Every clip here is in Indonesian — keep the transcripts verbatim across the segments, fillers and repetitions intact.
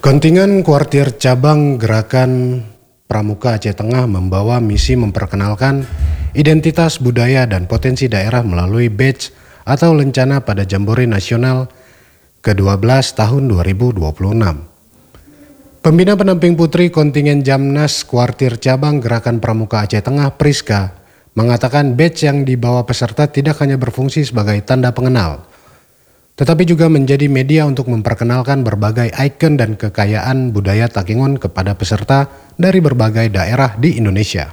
Kontingen Kuartir Cabang Gerakan Pramuka Aceh Tengah membawa misi memperkenalkan identitas budaya dan potensi daerah melalui badge atau lencana pada Jambore Nasional ke dua belas tahun dua ribu dua puluh enam. Pembina pendamping putri kontingen Jamnas Kuartir Cabang Gerakan Pramuka Aceh Tengah Priska mengatakan badge yang dibawa peserta tidak hanya berfungsi sebagai tanda pengenal, tetapi juga menjadi media untuk memperkenalkan berbagai ikon dan kekayaan budaya Takengon kepada peserta dari berbagai daerah di Indonesia.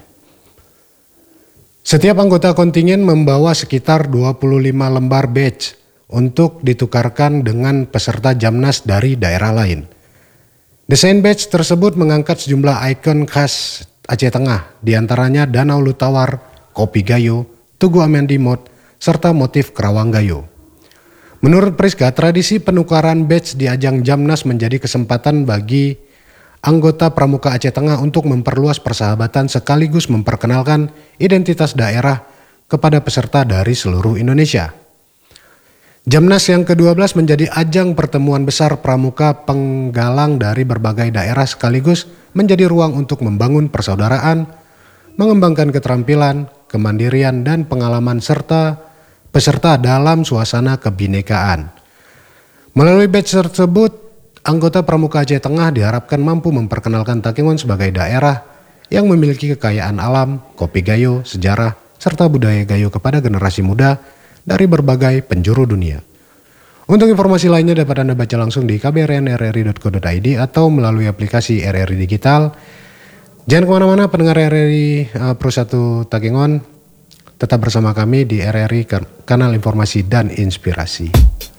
Setiap anggota kontingen membawa sekitar dua puluh lima lembar badge untuk ditukarkan dengan peserta Jamnas dari daerah lain. Desain badge tersebut mengangkat sejumlah ikon khas Aceh Tengah, diantaranya Danau Lutawar, Kopi Gayo, Tugu Amandimot, serta motif Kerawang Gayo. Menurut Priska, tradisi penukaran badge di ajang Jamnas menjadi kesempatan bagi anggota Pramuka Aceh Tengah untuk memperluas persahabatan sekaligus memperkenalkan identitas daerah kepada peserta dari seluruh Indonesia. Jamnas yang ke dua belas menjadi ajang pertemuan besar pramuka penggalang dari berbagai daerah sekaligus menjadi ruang untuk membangun persaudaraan, mengembangkan keterampilan, kemandirian, dan pengalaman serta peserta dalam suasana kebinekaan. Melalui badge tersebut, anggota Pramuka Aceh Tengah diharapkan mampu memperkenalkan Takengon sebagai daerah yang memiliki kekayaan alam, kopi gayo, sejarah, serta budaya gayo kepada generasi muda dari berbagai penjuru dunia. Untuk informasi lainnya dapat Anda baca langsung di k b r n r r i dot co dot i d atau melalui aplikasi R R I Digital. Jangan kemana-mana pendengar R R I uh, Pro satu Takengon. Tetap bersama kami di R R I, kanal informasi dan inspirasi.